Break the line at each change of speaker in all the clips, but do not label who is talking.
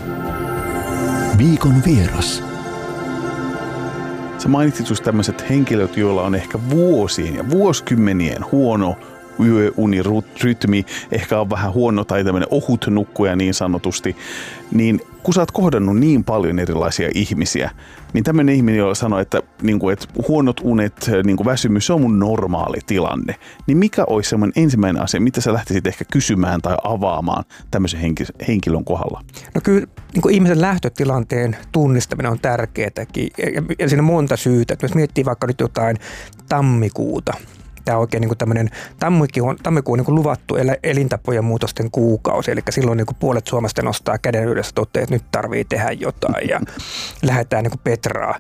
Viikon vieras.
Sä mainitsit just tämmöiset henkilöt, joilla on ehkä vuosien ja vuosikymmenien huono yöunirytmi, ehkä on vähän huono tai tämmöinen ohut nukkuja niin sanotusti, niin kun sä oot kohdannut niin paljon erilaisia ihmisiä, niin tämmöinen ihminen, jolla sanoo, että huonot unet, väsymys, se on mun normaali tilanne, niin mikä olisi semmoinen ensimmäinen asia, mitä sä lähtisit ehkä kysymään tai avaamaan tämmöisen henkilön kohdalla? No
kyllä ihmisen lähtötilanteen tunnistaminen on tärkeätäkin ja siinä on monta syytä. Että jos miettii vaikka nyt jotain tammikuuta, tämä on oikein tämmöinen, tammikuu on luvattu elintapojen muutosten kuukausi, eli silloin puolet Suomesta nostaa käden ylös ja toteaa, että nyt tarvii tehdä jotain ja lähdetään petraa.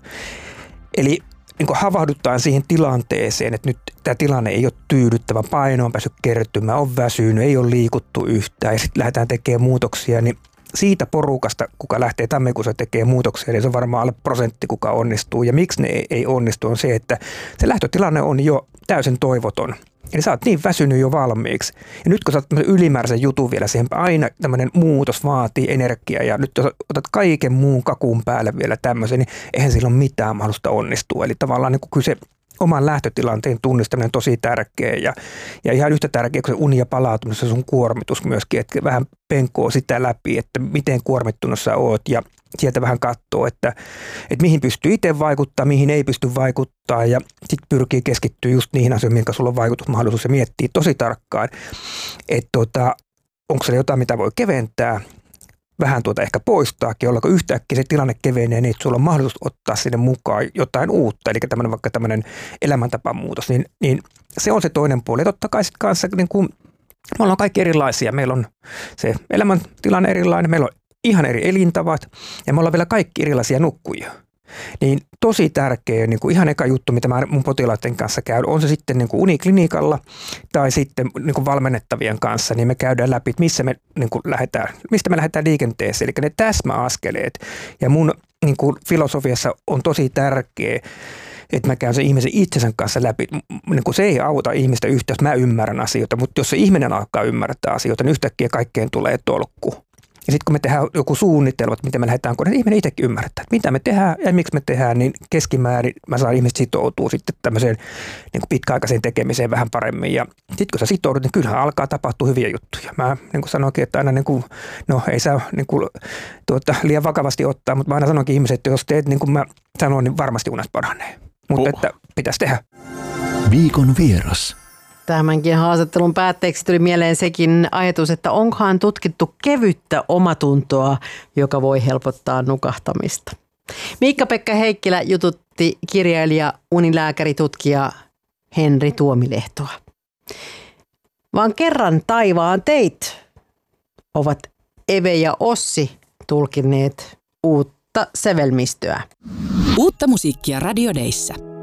Eli havahdutaan siihen tilanteeseen, että nyt tämä tilanne ei ole tyydyttävä, paino on päässyt kertymään, on väsynyt, ei ole liikuttu yhtään ja sitten lähdetään tekemään muutoksia, niin siitä porukasta, kuka lähtee tammikuussa tekemään muutoksia, niin se on varmaan alle prosentti, kuka onnistuu. Ja miksi ne ei onnistu, on se, että se lähtötilanne on jo täysin toivoton. Eli sä oot niin väsynyt jo valmiiksi. Ja nyt kun sä oot ylimääräisen jutun vielä siihen, aina tämmöinen muutos vaatii energiaa. Ja nyt jos otat kaiken muun kakun päälle vielä tämmöisen, niin eihän sillä ole mitään mahdollista onnistua. Eli tavallaan kyllä se oman lähtötilanteen tunnistaminen on tosi tärkeä ja ihan yhtä tärkeä kuin se uni ja palautuminen, se sun kuormitus myöskin, että vähän penkoo sitä läpi, että miten kuormittunut sä oot ja sieltä vähän katsoo, että mihin pystyy itse vaikuttaa, mihin ei pysty vaikuttaa ja sitten pyrkii keskittyä just niihin asioihin, minkä sulla on vaikutusmahdollisuus ja miettii tosi tarkkaan, että onko se jotain, mitä voi keventää, vähän ehkä poistaakin, jolloin yhtäkkiä se tilanne kevenee niin, että sulla on mahdollisuus ottaa sinne mukaan jotain uutta, eli vaikka tämmöinen elämäntapamuutos, niin se on se toinen puoli. Ja totta kai sitten kanssa, me ollaan kaikki erilaisia, meillä on se elämäntilanne erilainen, meillä on ihan eri elintavat ja me ollaan vielä kaikki erilaisia nukkujia. Niin tosi tärkeä, ihan eka juttu, mitä mä mun potilaiden kanssa käyn, on se sitten uniklinikalla tai sitten valmennettavien kanssa, niin me käydään läpi, että mistä me lähdetään liikenteeseen, eli ne täsmäaskeleet. Ja mun filosofiassa on tosi tärkeä, että mä käyn sen ihmisen itsensä kanssa läpi. Se ei auta ihmistä yhtä, jos mä ymmärrän asioita, mutta jos se ihminen alkaa ymmärtää asioita, niin yhtäkkiä kaikkeen tulee tolkku. Ja sitten kun me tehdään joku suunnitelma, että miten me lähdetään, kun ihminen itsekin ymmärtää, että mitä me tehdään ja miksi me tehdään, niin keskimäärin mä saan ihmiset sitoutua sitten tämmöiseen pitkäaikaiseen tekemiseen vähän paremmin. Ja sitten kun sä sitoudut, niin kyllähän alkaa tapahtua hyviä juttuja. Mä sanoinkin, että aina ei saa liian vakavasti ottaa, mutta mä aina sanonkin ihmiset, että jos teet niin kuin mä sanoin, niin varmasti unet paranee. Mutta että pitäisi tehdä.
Viikon vieras.
Tämänkin haastattelun päätteeksi tuli mieleen sekin ajatus, että onkohan tutkittu kevyttä omatuntoa, joka voi helpottaa nukahtamista. Miikka-Pekka Heikkilä jututti kirjailija, unilääkäri, tutkija Henri Tuomilehtoa. Vaan kerran taivaan teit ovat Eve ja Ossi tulkineet uutta sävelmistöä.
Uutta musiikkia Radio Dayssä.